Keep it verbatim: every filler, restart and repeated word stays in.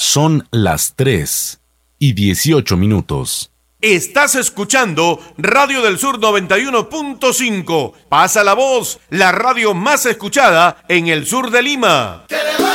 Son las tres y dieciocho minutos. Estás escuchando Radio del Sur noventa y uno punto cinco. Pasa la voz, la radio más escuchada en el sur de Lima.